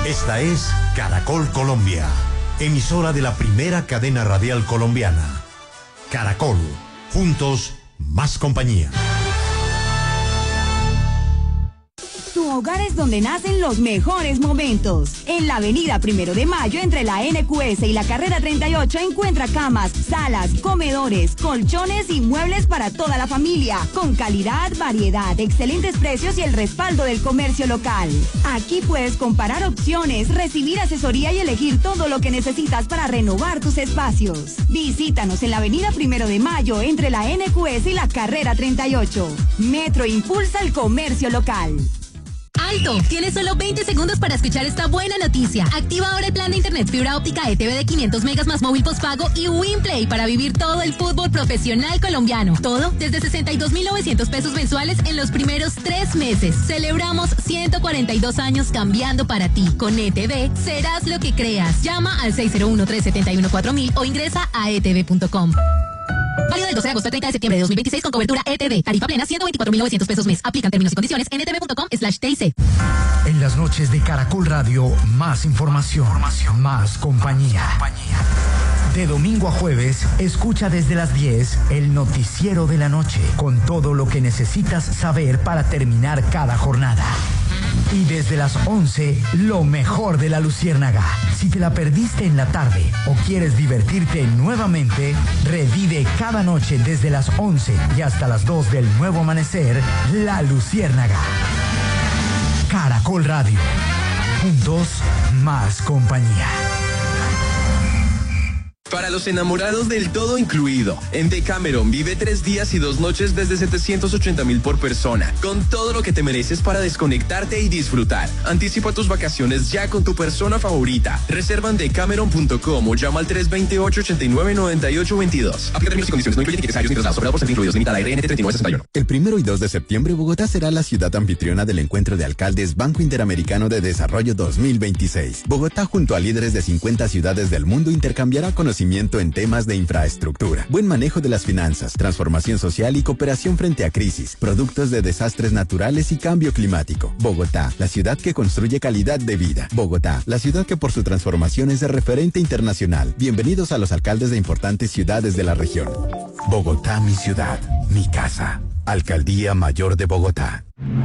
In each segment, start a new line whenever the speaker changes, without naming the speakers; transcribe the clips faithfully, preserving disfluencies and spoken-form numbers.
Esta es Caracol Colombia, emisora de la primera cadena radial colombiana. Caracol, juntos, más compañía.
Tu hogar es donde nacen los mejores momentos. En la avenida Primero de Mayo, entre la N Q S y la carrera treinta y ocho, encuentra camas, salas, comedores, colchones y muebles para toda la familia. Con calidad, variedad, excelentes precios y el respaldo del comercio local. Aquí puedes comparar opciones, recibir asesoría y elegir todo lo que necesitas para renovar tus espacios. Visítanos en la avenida Primero de Mayo, entre la N Q S y la carrera treinta y ocho. Metro impulsa el comercio local.
¡Alto! Tienes solo veinte segundos para escuchar esta buena noticia. Activa ahora el plan de internet fibra óptica E T V de quinientos megas más móvil postpago y WinPlay para vivir todo el fútbol profesional colombiano. Todo desde sesenta y dos mil novecientos pesos mensuales en los primeros tres meses. Celebramos ciento cuarenta y dos años cambiando para ti. Con E T V serás lo que creas. Llama al seis cero uno, tres siete uno, cuatro mil o ingresa a e t v punto com. Válido del doce de agosto al treinta de septiembre de dos mil veintiséis con cobertura E T V. Tarifa plena ciento veinticuatro mil novecientos pesos mes. Aplican términos y condiciones en e t v punto com slash t i c.
En las noches de Caracol Radio, más información, información. Más compañía. compañía. De domingo a jueves, escucha desde las diez el noticiero de la noche, con todo lo que necesitas saber para terminar cada jornada. Y desde las once, lo mejor de la Luciérnaga. Si te la perdiste en la tarde o quieres divertirte nuevamente, revive cada noche desde las once y hasta las dos del nuevo amanecer, La Luciérnaga. Caracol Radio. Juntos, más compañía.
Para los enamorados del todo incluido, en Decameron vive tres días y dos noches desde setecientos ochenta mil por persona, con todo lo que te mereces para desconectarte y disfrutar. Anticipa tus vacaciones ya con tu persona favorita. Reserva en decameron punto com o llama al tres dos ocho, ocho nueve, nueve ocho dos dos. Aplica términos y condiciones, no incluye tickets aéreos ni traslados operados por ser incluidos. Limitada R N T treinta y nueve sesenta y uno.
El primero y dos de septiembre, Bogotá será la ciudad anfitriona del Encuentro de Alcaldes Banco Interamericano de Desarrollo dos mil veintiséis. Bogotá, junto a líderes de cincuenta ciudades del mundo, intercambiará conocimientos en temas de infraestructura, buen manejo de las finanzas, transformación social y cooperación frente a crisis, productos de desastres naturales y cambio climático. Bogotá, la ciudad que construye calidad de vida. Bogotá, la ciudad que por su transformación es de referente internacional. Bienvenidos a los alcaldes de importantes ciudades de la región. Bogotá, mi ciudad, mi casa. Alcaldía Mayor de Bogotá.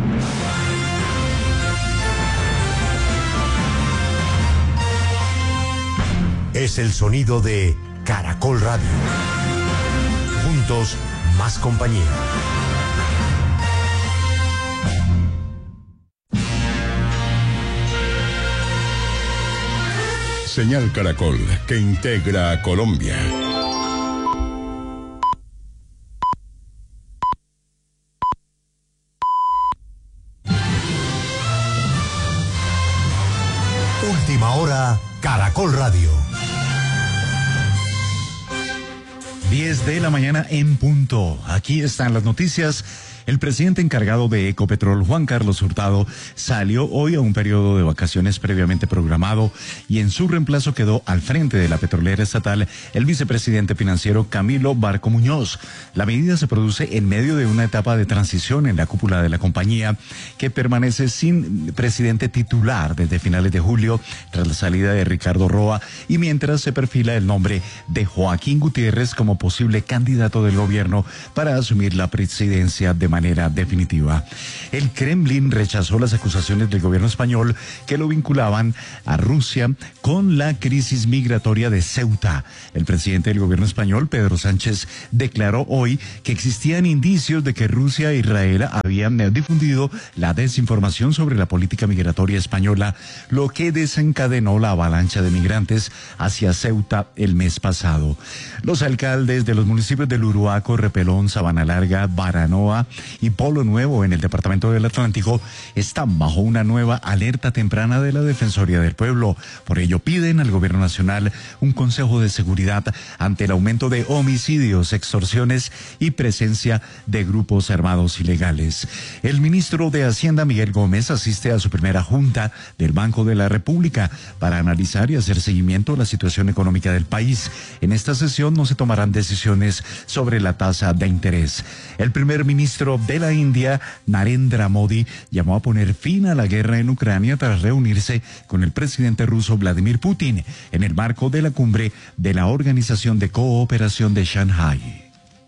Es el sonido de Caracol Radio. Juntos, más compañía.
Señal Caracol, que integra a Colombia.
Última hora, Caracol Radio.
diez de la mañana en punto. Aquí están las noticias. El presidente encargado de Ecopetrol, Juan Carlos Hurtado, salió hoy a un periodo de vacaciones previamente programado y en su reemplazo quedó al frente de la petrolera estatal el vicepresidente financiero Camilo Barco Muñoz. La medida se produce en medio de una etapa de transición en la cúpula de la compañía que permanece sin presidente titular desde finales de julio tras la salida de Ricardo Roa y mientras se perfila el nombre de Joaquín Gutiérrez como posible candidato del gobierno para asumir la presidencia de manera definitiva. El Kremlin rechazó las acusaciones del gobierno español que lo vinculaban a Rusia con la crisis migratoria de Ceuta. El presidente del gobierno español, Pedro Sánchez, declaró hoy que existían indicios de que Rusia e Israel habían difundido la desinformación sobre la política migratoria española, lo que desencadenó la avalancha de migrantes hacia Ceuta el mes pasado. Los alcaldes de los municipios de Uruaco, Repelón, Sabana Larga, Baranoa y Polo Nuevo en el departamento del Atlántico están bajo una nueva alerta temprana de la Defensoría del Pueblo. Por ello piden al gobierno nacional un consejo de seguridad ante el aumento de homicidios, extorsiones y presencia de grupos armados ilegales. El ministro de Hacienda, Miguel Gómez, asiste a su primera junta del Banco de la República para analizar y hacer seguimiento a la situación económica del país. En esta sesión no se tomarán decisiones sobre la tasa de interés. El primer ministro ministro de la India, Narendra Modi, llamó a poner fin a la guerra en Ucrania tras reunirse con el presidente ruso Vladimir Putin en el marco de la cumbre de la Organización de Cooperación de Shanghái.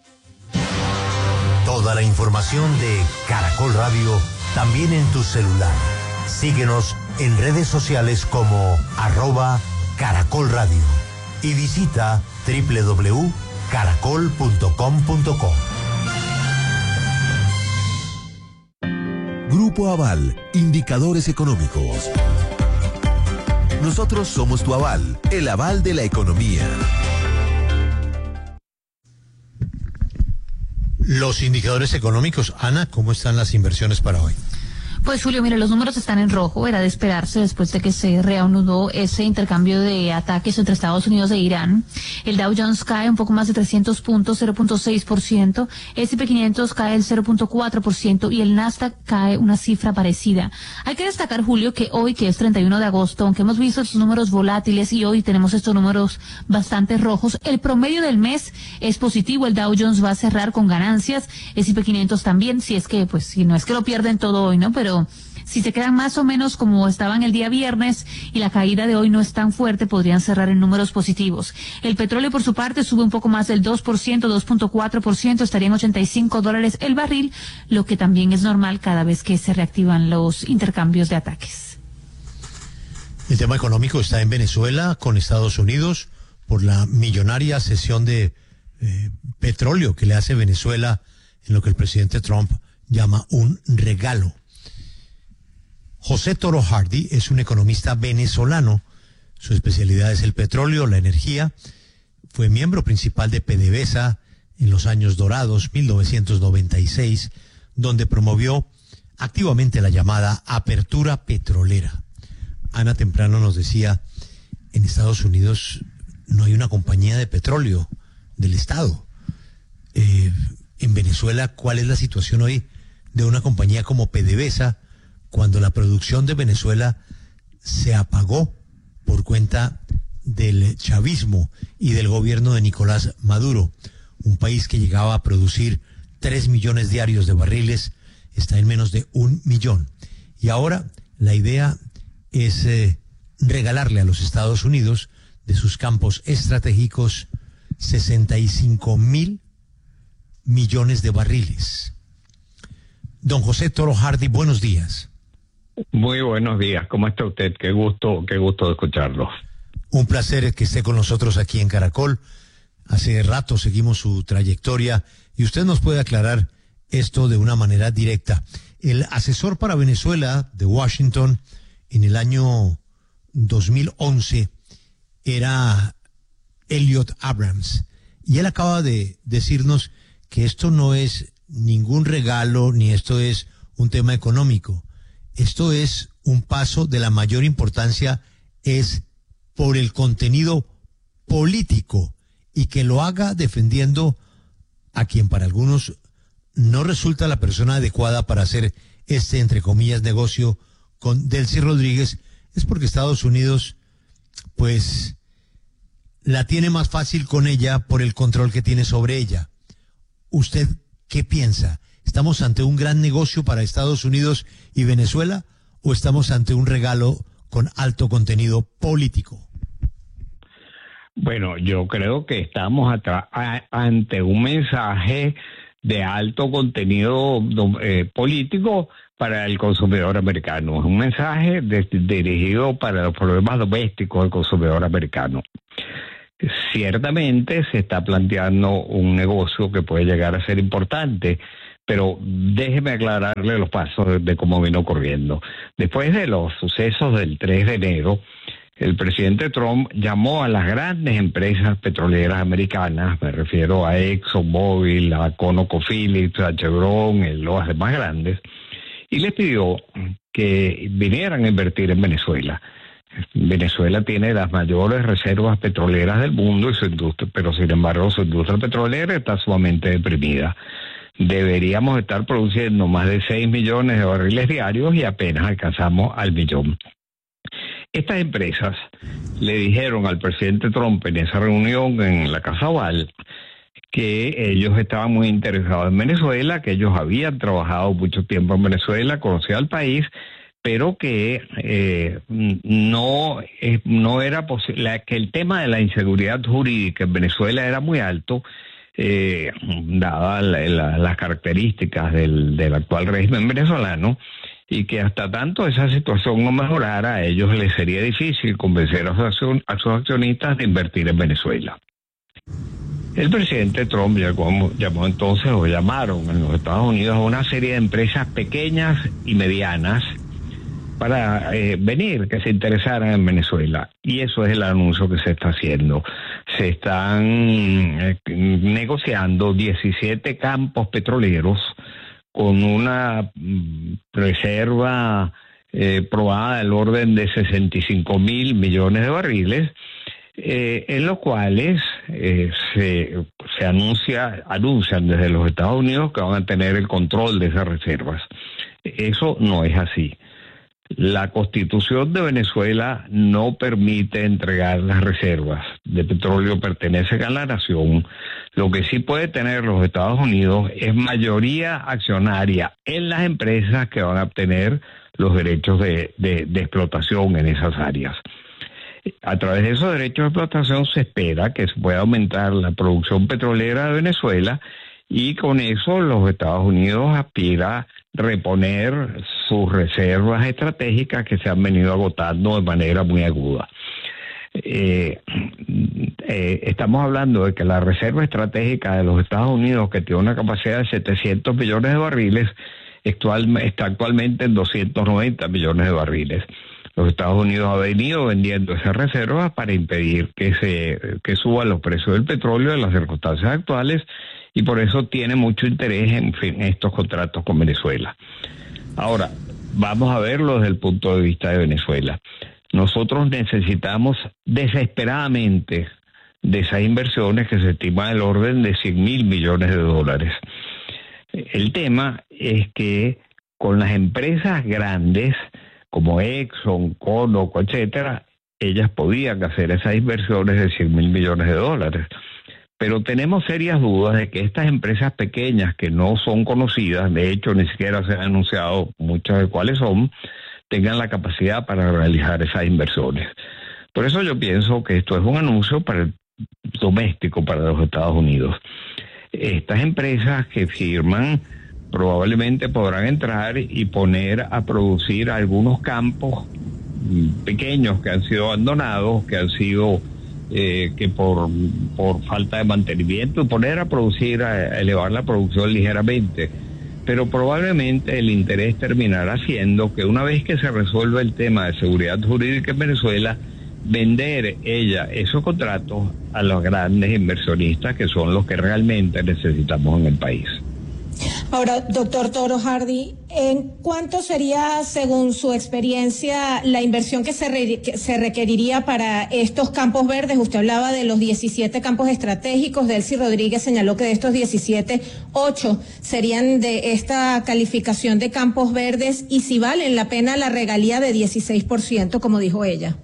Toda la información de Caracol Radio también en tu celular. Síguenos en redes sociales como arroba Caracol Radio y visita doble u doble u doble u punto caracol punto com punto co.
Grupo Aval, indicadores económicos. Nosotros somos tu aval, el aval de la economía.
Los indicadores económicos. Ana, ¿cómo están las inversiones para hoy?
Pues Julio, mire, los números están en rojo, era de esperarse después de que se reanudó ese intercambio de ataques entre Estados Unidos e Irán. El Dow Jones cae un poco más de trescientos puntos, cero punto seis por ciento, ese y pe quinientos cae el cero punto cuatro por ciento y el Nasdaq cae una cifra parecida. Hay que destacar, Julio, que hoy, que es treinta y uno de agosto, aunque hemos visto estos números volátiles y hoy tenemos estos números bastante rojos, el promedio del mes es positivo. El Dow Jones va a cerrar con ganancias, ese y pe quinientos también, si es que, pues, si no es que lo pierden todo hoy, ¿no? Pero si se quedan más o menos como estaban el día viernes y la caída de hoy no es tan fuerte, podrían cerrar en números positivos. El petróleo, por su parte, sube un poco más del dos por ciento, dos punto cuatro por ciento, estaría en ochenta y cinco dólares el barril, lo que también es normal cada vez que se reactivan los intercambios de ataques.
El tema económico está en Venezuela con Estados Unidos por la millonaria cesión de eh, petróleo que le hace Venezuela en lo que el presidente Trump llama un regalo. José Toro Hardy es un economista venezolano. Su especialidad es el petróleo, la energía. Fue miembro principal de PDVSA en los años dorados, mil novecientos noventa y seis, donde promovió activamente la llamada apertura petrolera. Ana temprano nos decía, en Estados Unidos no hay una compañía de petróleo del Estado. Eh, en Venezuela, ¿cuál es la situación hoy de una compañía como PDVSA cuando la producción de Venezuela se apagó por cuenta del chavismo y del gobierno de Nicolás Maduro? Un país que llegaba a producir tres millones diarios de barriles, está en menos de un millón. Y ahora la idea es eh, regalarle a los Estados Unidos de sus campos estratégicos sesenta y cinco mil millones de barriles. Don José Toro Hardy, buenos días.
Muy buenos días, ¿cómo está usted? Qué gusto, qué gusto de escucharlo.
Un placer que esté con nosotros aquí en Caracol. Hace rato seguimos su trayectoria y usted nos puede aclarar esto de una manera directa. El asesor para Venezuela de Washington en el año dos mil once era Elliot Abrams y él acaba de decirnos que esto no es ningún regalo ni esto es un tema económico. Esto es un paso de la mayor importancia, es por el contenido político y que lo haga defendiendo a quien para algunos no resulta la persona adecuada para hacer este, entre comillas, negocio con Delcy Rodríguez, es porque Estados Unidos, pues, la tiene más fácil con ella por el control que tiene sobre ella. ¿Usted qué piensa? ¿Estamos ante un gran negocio para Estados Unidos y Venezuela o estamos ante un regalo con alto contenido político?
Bueno, yo creo que estamos atra- a- ante un mensaje de alto contenido eh, político para el consumidor americano. Es un mensaje de- dirigido para los problemas domésticos del consumidor americano. Ciertamente se está planteando un negocio que puede llegar a ser importante, pero déjeme aclararle los pasos de, de cómo vino ocurriendo. Después de los sucesos del tres de enero, el presidente Trump llamó a las grandes empresas petroleras americanas, me refiero a ExxonMobil, a ConocoPhillips, a Chevron, a las demás grandes, y les pidió que vinieran a invertir en Venezuela. Venezuela tiene las mayores reservas petroleras del mundo, y su industria, pero sin embargo su industria petrolera está sumamente deprimida. Deberíamos estar produciendo más de seis millones de barriles diarios y apenas alcanzamos al millón. Estas empresas le dijeron al presidente Trump en esa reunión en la Casa Oval que ellos estaban muy interesados en Venezuela, que ellos habían trabajado mucho tiempo en Venezuela, conocían el país, pero que eh, no, eh, no era posible, que el tema de la inseguridad jurídica en Venezuela era muy alto, eh, dadas la, la, las características del, del actual régimen venezolano, y que hasta tanto esa situación no mejorara, a ellos les sería difícil convencer a sus, a sus accionistas de invertir en Venezuela. El presidente Trump llamó, llamó entonces, o llamaron en los Estados Unidos a una serie de empresas pequeñas y medianas para eh, venir, que se interesaran en Venezuela. Y eso es el anuncio que se está haciendo. Se están eh, negociando diecisiete campos petroleros con una mm, reserva eh, probada del orden de sesenta y cinco mil millones de barriles, eh, en los cuales eh, se, se anuncia, anuncian desde los Estados Unidos que van a tener el control de esas reservas. Eso no es así. La Constitución de Venezuela no permite entregar las reservas de petróleo, pertenecen a la nación. Lo que sí puede tener los Estados Unidos es mayoría accionaria en las empresas que van a obtener los derechos de, de, de explotación en esas áreas. A través de esos derechos de explotación se espera que se pueda aumentar la producción petrolera de Venezuela, y con eso los Estados Unidos aspira a reponer sus reservas estratégicas que se han venido agotando de manera muy aguda. Eh, eh, estamos hablando de que la reserva estratégica de los Estados Unidos, que tiene una capacidad de setecientos millones de barriles, actual, está actualmente en doscientos noventa millones de barriles. Los Estados Unidos han venido vendiendo esas reservas para impedir que se que suban los precios del petróleo en las circunstancias actuales, y por eso tiene mucho interés en, en estos contratos con Venezuela. Ahora, vamos a verlo desde el punto de vista de Venezuela. Nosotros necesitamos desesperadamente de esas inversiones que se estiman del orden de cien mil millones de dólares. El tema es que con las empresas grandes como Exxon, Conoco, etcétera, ellas podían hacer esas inversiones de cien mil millones de dólares. Pero tenemos serias dudas de que estas empresas pequeñas que no son conocidas, de hecho ni siquiera se han anunciado muchas de cuáles son, tengan la capacidad para realizar esas inversiones. Por eso yo pienso que esto es un anuncio para el doméstico, para los Estados Unidos. Estas empresas que firman probablemente podrán entrar y poner a producir algunos campos pequeños que han sido abandonados, que han sido eh, que por, por falta de mantenimiento, y poner a producir, a elevar la producción ligeramente. Pero probablemente el interés terminará siendo que una vez que se resuelva el tema de seguridad jurídica en Venezuela, vender ella esos contratos a los grandes inversionistas, que son los que realmente necesitamos en el país.
Ahora, doctor Toro Hardy, ¿en cuánto sería, según su experiencia, la inversión que se, re, que se requeriría para estos campos verdes? Usted hablaba de los diecisiete campos estratégicos, Delcy Rodríguez señaló que de estos diecisiete, ocho serían de esta calificación de campos verdes, y si valen la pena la regalía de dieciséis por ciento, como dijo ella.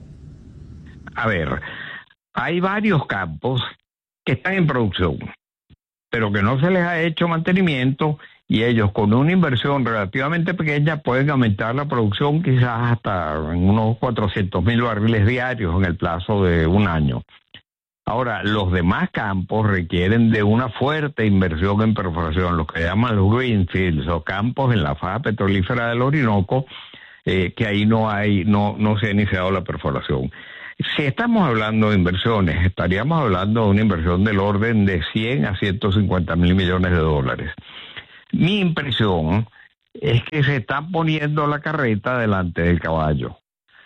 A ver, hay varios campos que están en producción, pero que no se les ha hecho mantenimiento, y ellos con una inversión relativamente pequeña pueden aumentar la producción quizás hasta en unos cuatrocientos mil barriles diarios en el plazo de un año. Ahora, los demás campos requieren de una fuerte inversión en perforación, lo que llaman los greenfields, o campos en la faja petrolífera del Orinoco, eh, que ahí no hay, no, no se ha iniciado la perforación. Si estamos hablando de inversiones, estaríamos hablando de una inversión del orden de cien a ciento cincuenta mil millones de dólares. Mi impresión es que se está poniendo la carreta delante del caballo,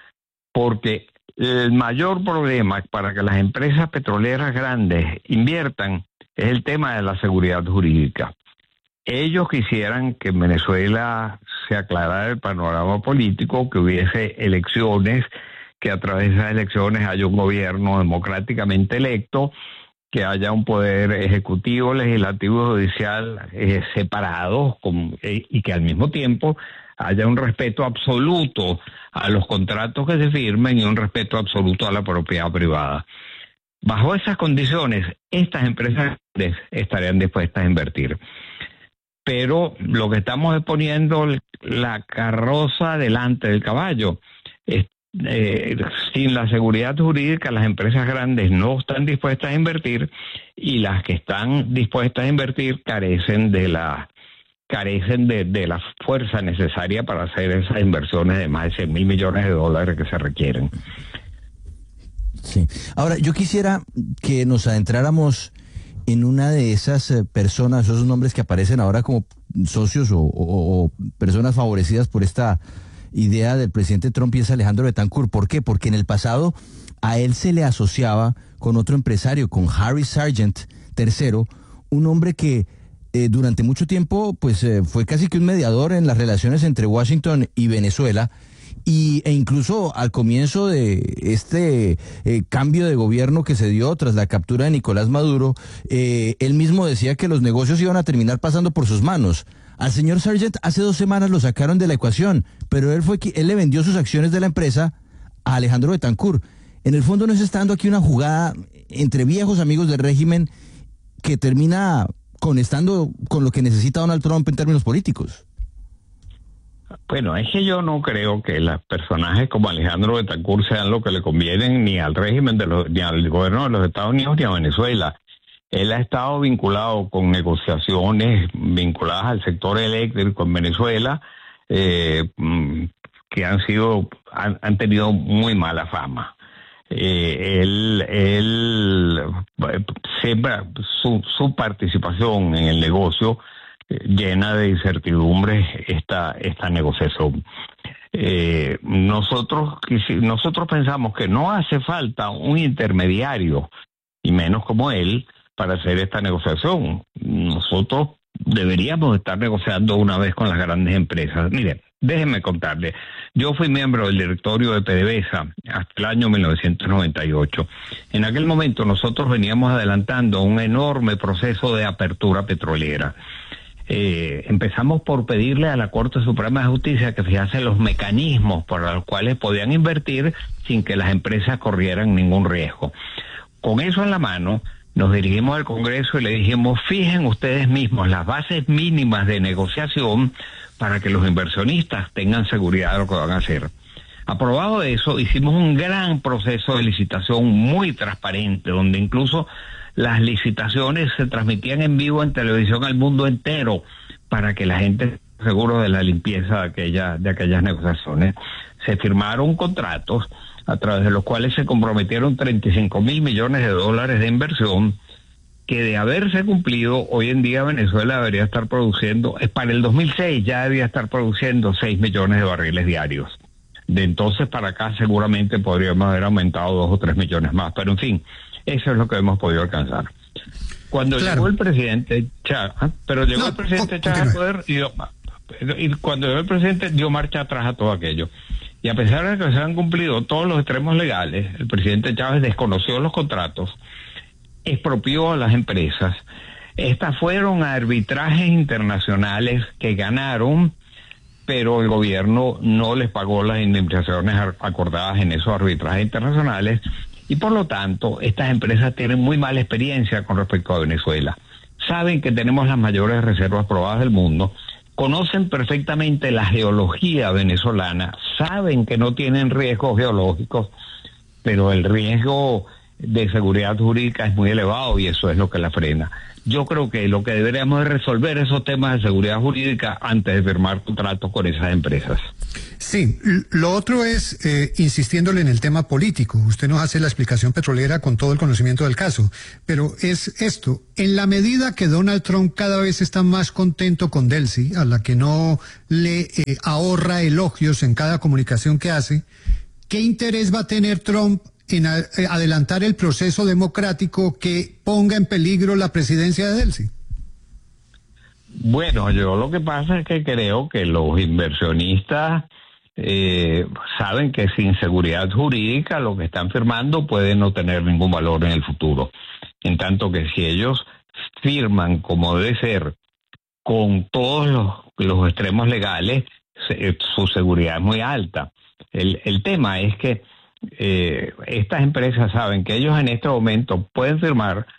porque el mayor problema para que las empresas petroleras grandes inviertan es el tema de la seguridad jurídica. Ellos quisieran que en Venezuela se aclarara el panorama político, que hubiese elecciones, que a través de esas elecciones haya un gobierno democráticamente electo, que haya un poder ejecutivo, legislativo y judicial eh, separados, con, eh, y que al mismo tiempo haya un respeto absoluto a los contratos que se firmen y un respeto absoluto a la propiedad privada. Bajo esas condiciones, estas empresas estarían dispuestas a invertir. Pero lo que estamos es poniendo la carroza delante del caballo. Es, eh, sin la seguridad jurídica, las empresas grandes no están dispuestas a invertir y las que están dispuestas a invertir carecen de la carecen de, de la fuerza necesaria para hacer esas inversiones de más de cien mil millones de dólares que se requieren.
Sí. Ahora, yo quisiera que nos adentráramos en una de esas eh, personas, esos nombres que aparecen ahora como socios o, o, o personas favorecidas por esta idea del presidente Trump, y es Alejandro Betancourt. ¿Por qué? Porque en el pasado a él se le asociaba con otro empresario, con Harry Sargent tercero, un hombre que eh, durante mucho tiempo pues eh, fue casi que un mediador en las relaciones entre Washington y Venezuela. Y, e incluso al comienzo de este eh, cambio de gobierno que se dio tras la captura de Nicolás Maduro, eh, él mismo decía que los negocios iban a terminar pasando por sus manos. Al señor Sargent hace dos semanas lo sacaron de la ecuación, pero él fue él le vendió sus acciones de la empresa a Alejandro Betancourt. En el fondo no se está dando aquí una jugada entre viejos amigos del régimen que termina conectando con lo que necesita Donald Trump en términos políticos.
Bueno, es que yo no creo que los personajes como Alejandro Betancourt sean lo que le convienen ni al régimen, de los, ni al gobierno de los Estados Unidos, ni a Venezuela. Él ha estado vinculado con negociaciones vinculadas al sector eléctrico en Venezuela, eh, que han sido, han, han tenido muy mala fama. Eh, él, él siempre su, su participación en el negocio llena de incertidumbres esta esta negociación. Eh, nosotros nosotros pensamos que no hace falta un intermediario, y menos como él, para hacer esta negociación. Nosotros deberíamos estar negociando una vez con las grandes empresas. Mire, déjenme contarle, yo fui miembro del directorio de PDVSA hasta el año mil novecientos noventa y ocho. En aquel momento nosotros veníamos adelantando un enorme proceso de apertura petrolera. Eh, empezamos por pedirle a la Corte Suprema de Justicia que fijase los mecanismos por los cuales podían invertir sin que las empresas corrieran ningún riesgo. Con eso en la mano, nos dirigimos al Congreso y le dijimos, fijen ustedes mismos las bases mínimas de negociación para que los inversionistas tengan seguridad de lo que van a hacer. Aprobado eso, hicimos un gran proceso de licitación muy transparente, donde incluso las licitaciones se transmitían en vivo en televisión al mundo entero para que la gente esté seguro de la limpieza de, aquella, de aquellas negociaciones. Se firmaron contratos a través de los cuales se comprometieron treinta y cinco mil millones de dólares de inversión que, de haberse cumplido, hoy en día Venezuela debería estar produciendo, para el dos mil seis ya debía estar produciendo seis millones de barriles diarios. De entonces para acá seguramente podríamos haber aumentado dos o tres millones más, pero en fin, eso es lo que hemos podido alcanzar. Cuando claro. llegó el presidente Chávez, ¿eh? pero llegó no, el presidente Chávez al poder y, y cuando llegó el presidente dio marcha atrás a todo aquello. Y a pesar de que se han cumplido todos los extremos legales, el presidente Chávez desconoció los contratos, expropió a las empresas. Estas fueron a arbitrajes internacionales que ganaron, pero el gobierno no les pagó las indemnizaciones acordadas en esos arbitrajes internacionales. Y por lo tanto, estas empresas tienen muy mala experiencia con respecto a Venezuela. Saben que tenemos las mayores reservas probadas del mundo, conocen perfectamente la geología venezolana, saben que no tienen riesgos geológicos, pero el riesgo de seguridad jurídica es muy elevado y eso es lo que la frena. Yo creo que lo que deberíamos es resolver esos temas de seguridad jurídica antes de firmar contratos con esas empresas.
Sí, lo otro es, eh, insistiéndole en el tema político, usted nos hace la explicación petrolera con todo el conocimiento del caso, pero es esto, en la medida que Donald Trump cada vez está más contento con Delcy, a la que no le eh, ahorra elogios en cada comunicación que hace, ¿qué interés va a tener Trump en a, eh, adelantar el proceso democrático que ponga en peligro la presidencia de Delcy?
Bueno, yo lo que pasa es que creo que los inversionistas eh, saben que sin seguridad jurídica lo que están firmando puede no tener ningún valor en el futuro. En tanto que si ellos firman como debe ser, con todos los, los extremos legales, se, su seguridad es muy alta. El, el tema es que eh, estas empresas saben que ellos en este momento pueden firmar,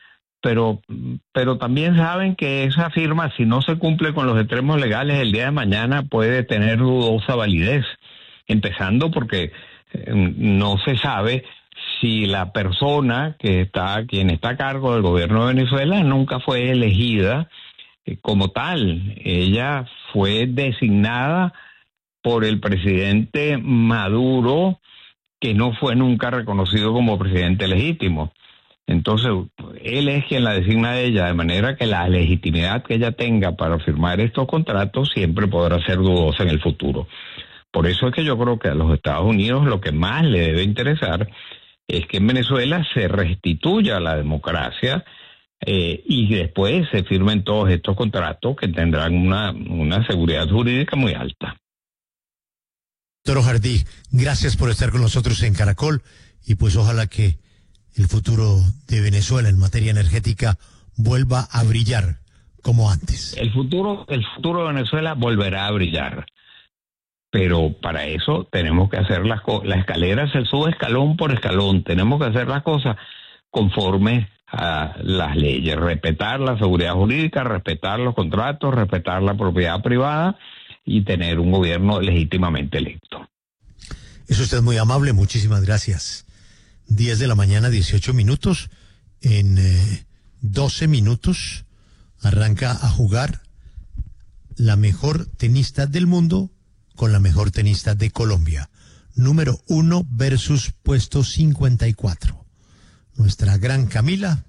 pero, pero también saben que esa firma, si no se cumple con los extremos legales, el día de mañana puede tener dudosa validez, empezando porque eh, no se sabe si la persona que está, quien está a cargo del gobierno de Venezuela nunca fue elegida eh, como tal. Ella fue designada por el presidente Maduro, que no fue nunca reconocido como presidente legítimo. Entonces, él es quien la designa a ella, de manera que la legitimidad que ella tenga para firmar estos contratos siempre podrá ser dudosa en el futuro. Por eso es que yo creo que a los Estados Unidos lo que más le debe interesar es que en Venezuela se restituya la democracia eh, y después se firmen todos estos contratos que tendrán una, una seguridad jurídica muy alta.
Doctor Jardí, gracias por estar con nosotros en Caracol y pues ojalá que el futuro de Venezuela en materia energética vuelva a brillar como antes.
El futuro, el futuro de Venezuela volverá a brillar, pero para eso tenemos que hacer las cosas. La escalera se sube escalón por escalón, tenemos que hacer las cosas conforme a las leyes, respetar la seguridad jurídica, respetar los contratos, respetar la propiedad privada y tener un gobierno legítimamente electo.
Eso usted es muy amable, muchísimas gracias. diez de la mañana, dieciocho minutos. En eh, doce minutos arranca a jugar la mejor tenista del mundo con la mejor tenista de Colombia. Número uno versus puesto cincuenta y cuatro. Nuestra gran Camila.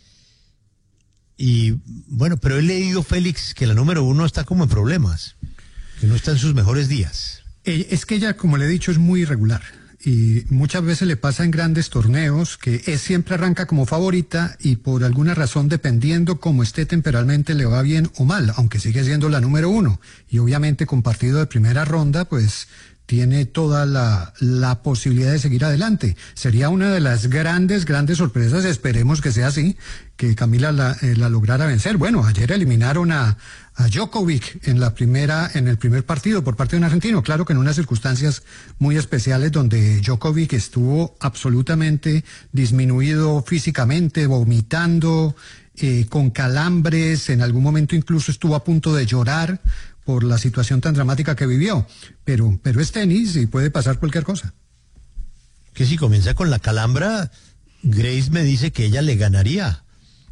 Y bueno, pero he leído, Félix, que la número uno está como en problemas, que no está en sus mejores días.
Eh, es que ella, como le he dicho, es muy irregular. Y muchas veces le pasa en grandes torneos que es, siempre arranca como favorita y por alguna razón, dependiendo cómo esté temperalmente, le va bien o mal, aunque sigue siendo la número uno. Y obviamente con partido de primera ronda, pues tiene toda la, la posibilidad de seguir adelante. Sería una de las grandes, grandes sorpresas, esperemos que sea así, que Camila la, eh, la lograra vencer. Bueno, ayer eliminaron a, a Djokovic en la primera, en el primer partido por parte de un argentino, claro que en unas circunstancias muy especiales donde Djokovic estuvo absolutamente disminuido físicamente, vomitando, eh, con calambres, en algún momento incluso estuvo a punto de llorar por la situación tan dramática que vivió, pero, pero es tenis y puede pasar cualquier cosa.
Que si comienza con la calambra, Grace me dice que ella le ganaría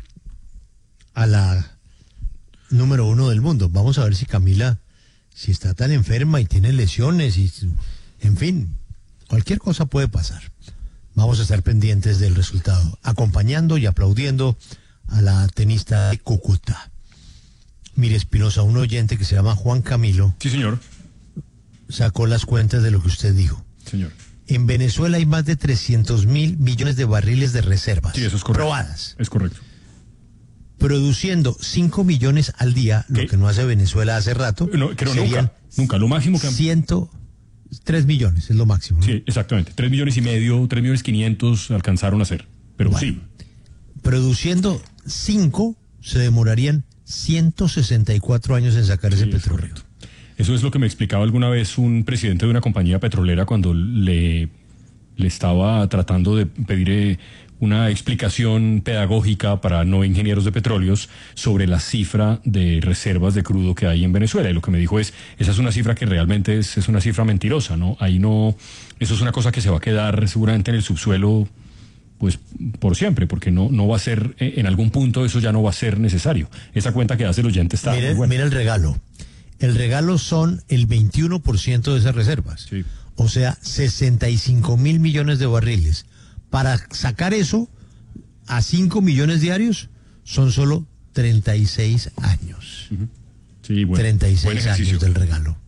a la número uno del mundo. Vamos a ver si Camila, si está tan enferma y tiene lesiones y, en fin, cualquier cosa puede pasar. Vamos a estar pendientes del resultado, acompañando y aplaudiendo a la tenista de Cúcuta. Mire, Espinosa, un oyente que se llama Juan Camilo.
Sí, señor.
Sacó las cuentas de lo que usted dijo.
Señor.
En Venezuela hay más de trescientos mil millones de barriles de reservas.
Sí, eso es correcto.
Probadas.
Es correcto.
Produciendo cinco millones al día, ¿qué? Lo que no hace Venezuela hace rato.
No, creo nunca. Nunca. Lo máximo que...
Ciento... tres millones es lo máximo, ¿no?
Sí, exactamente. Tres millones y medio, tres millones quinientos alcanzaron a hacer. Pero bueno, sí.
Produciendo cinco, se demorarían ciento sesenta y cuatro años en sacar sí, ese petróleo.
Es Eso es lo que me explicaba alguna vez un presidente de una compañía petrolera cuando le, le estaba tratando de pedir eh, una explicación pedagógica para no ingenieros de petróleos sobre la cifra de reservas de crudo que hay en Venezuela. Y lo que me dijo es, esa es una cifra que realmente es, es una cifra mentirosa, ¿no? Ahí no, eso es una cosa que se va a quedar seguramente en el subsuelo pues por siempre, porque no no va a ser, en algún punto eso ya no va a ser necesario. Esa cuenta que hace el oyente está
mire,
muy buena.
Mira el regalo. El regalo son el veintiuno por ciento de esas reservas.
Sí.
O sea, sesenta y cinco mil millones de barriles. Para sacar eso a cinco millones diarios son solo treinta y seis años.
Uh-huh. Sí, bueno,
treinta y seis años del regalo.